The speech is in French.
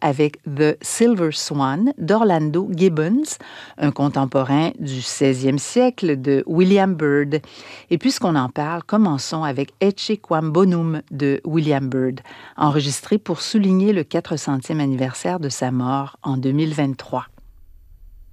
avec The Silver Swan d'Orlando Gibbons, un contemporain du 16e siècle de William Byrd. Et puisqu'on en parle, commençons avec Ecce Quam Bonum de William Byrd, enregistré pour souligner le 400e anniversaire de sa mort en 2023.